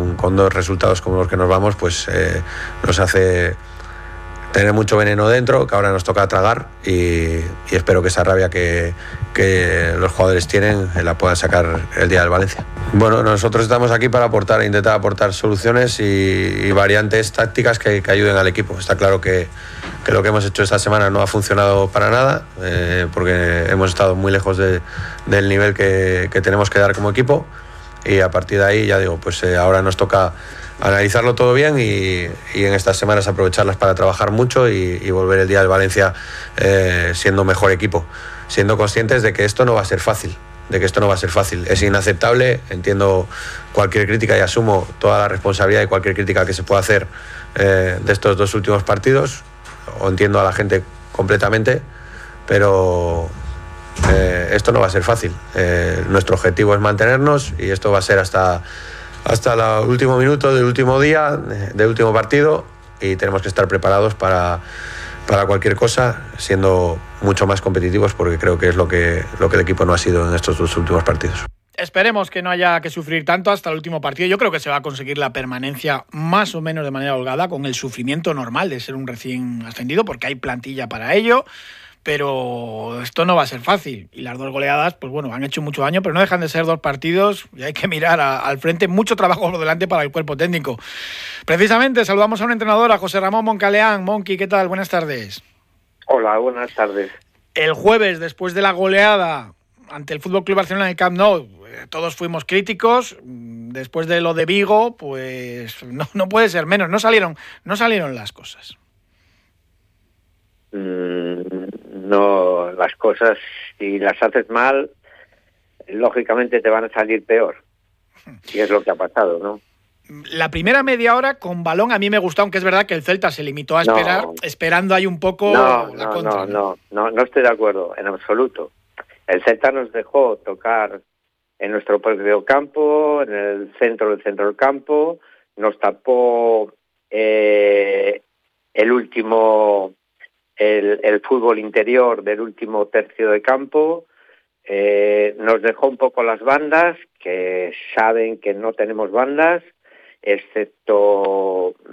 con 2 resultados como los que nos vamos, pues nos hace tener mucho veneno dentro, que ahora nos toca tragar, y espero que esa rabia que los jugadores tienen la puedan sacar el día del Valencia. Bueno, nosotros estamos aquí para intentar aportar soluciones y variantes tácticas que ayuden al equipo. Está claro que lo que hemos hecho esta semana no ha funcionado para nada, porque hemos estado muy lejos del nivel que tenemos que dar como equipo, y a partir de ahí, ya digo, pues ahora nos toca analizarlo todo bien y en estas semanas aprovecharlas para trabajar mucho y volver el día del Valencia siendo mejor equipo, siendo conscientes de que esto no va a ser fácil, Es inaceptable, entiendo cualquier crítica y asumo toda la responsabilidad de cualquier crítica que se pueda hacer de estos 2 últimos partidos, o entiendo a la gente completamente, pero esto no va a ser fácil. Nuestro objetivo es mantenernos, y esto va a ser hasta el último minuto del último día, del último partido, y tenemos que estar preparados para cualquier cosa, siendo mucho más competitivos, porque creo que es lo que el equipo no ha sido en estos 2 últimos partidos. Esperemos que no haya que sufrir tanto hasta el último partido. Yo creo que se va a conseguir la permanencia más o menos de manera holgada, con el sufrimiento normal de ser un recién ascendido, porque hay plantilla para ello. Pero esto no va a ser fácil, y las 2 goleadas, pues bueno, han hecho mucho daño, pero no dejan de ser 2 partidos y hay que mirar al frente. Mucho trabajo por delante para el cuerpo técnico. Precisamente saludamos a un entrenador, a José Ramón Moncaleán. Monqui, ¿qué tal? Buenas tardes. Hola, buenas tardes. El jueves, después de la goleada ante el FC Barcelona en el Camp Nou, todos fuimos críticos. Después de lo de Vigo, pues no puede ser menos. No salieron las cosas. No, las cosas, si las haces mal, lógicamente te van a salir peor. Y es lo que ha pasado, ¿no? La primera media hora con balón a mí me gustó, aunque es verdad que el Celta se limitó a esperar, esperando ahí un poco la contra. No estoy de acuerdo, en absoluto. El Celta nos dejó tocar en nuestro propio campo, en el centro del campo, nos tapó el fútbol interior del último tercio de campo, nos dejó un poco las bandas, que saben que no tenemos bandas, excepto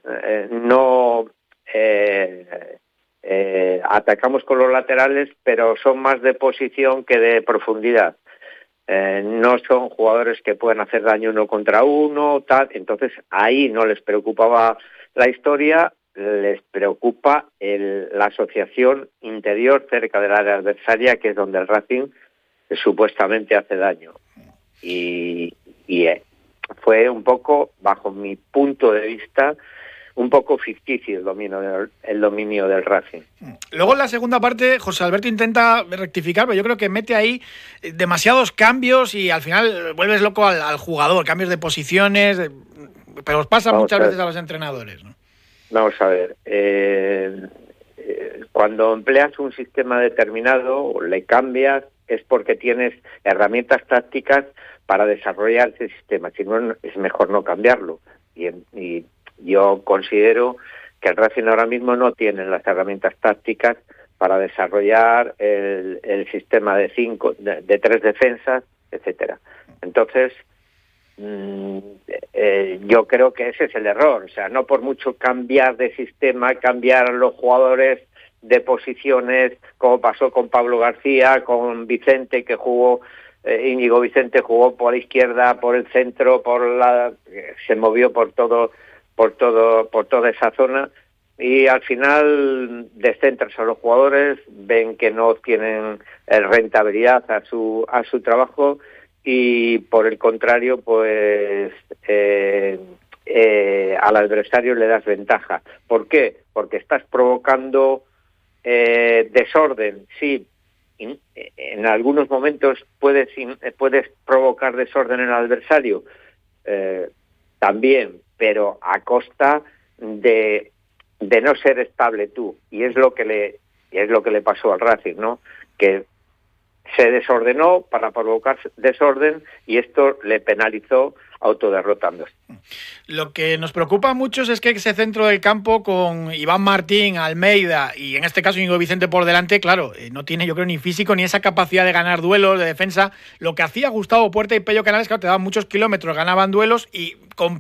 atacamos con los laterales, pero son más de posición que de profundidad. No son jugadores que puedan hacer daño 1 contra 1, tal. Entonces ahí no les preocupaba la historia, les preocupa la asociación interior cerca del área adversaria, que es donde el Racing supuestamente hace daño. Y fue un poco, bajo mi punto de vista, un poco ficticio el dominio del Racing. Luego en la segunda parte José Alberto intenta rectificar, pero yo creo que mete ahí demasiados cambios y al final vuelves loco al jugador, cambios de posiciones, pero os pasa muchas veces a los entrenadores, ¿no? Vamos a ver, cuando empleas un sistema determinado o le cambias, es porque tienes herramientas tácticas para desarrollar ese sistema, si no es mejor no cambiarlo. Y yo considero que el Racing ahora mismo no tiene las herramientas tácticas para desarrollar el sistema de 3 defensas, etcétera. Entonces, yo creo que ese es el error. O sea, no por mucho cambiar de sistema, cambiar a los jugadores de posiciones, como pasó con Pablo García, con Vicente, que jugó, Íñigo Vicente jugó por la izquierda, por el centro, se movió por toda esa zona, y al final descentras a los jugadores, ven que no tienen rentabilidad a su trabajo, y por el contrario, pues al adversario le das ventaja. ¿Por qué? Porque estás provocando desorden. Sí, en algunos momentos puedes provocar desorden en el adversario, también, pero a costa de no ser estable tú, y es lo que le pasó al Racing, ¿no? Que se desordenó para provocar desorden, y esto le penalizó autoderrotándose. Lo que nos preocupa a muchos es que ese centro del campo, con Iván Martín, Almeida y en este caso Íñigo Vicente por delante, claro, no tiene, yo creo, ni físico ni esa capacidad de ganar duelos de defensa. Lo que hacía Gustavo Puerta y Pello Canales, claro, te daban muchos kilómetros, ganaban duelos, y con